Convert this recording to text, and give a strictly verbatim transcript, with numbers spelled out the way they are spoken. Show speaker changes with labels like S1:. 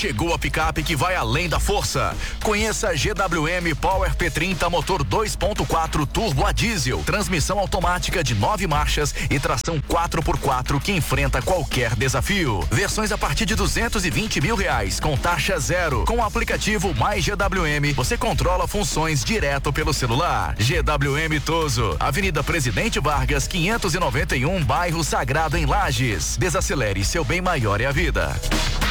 S1: Chegou a picape que vai além da força. Conheça a G W M Power P trinta motor dois ponto quatro turbo a diesel, transmissão automática de nove marchas e tração quatro por quatro que enfrenta qualquer desafio. Versões a partir de duzentos e vinte mil reais com taxa zero. Com o aplicativo Mais G W M, você controla funções direto pelo celular. G W M Toso, Avenida Presidente Vargas, quinhentos e noventa e um, bairro Sagrado em Lages. Desacelere, seu bem maior é a vida.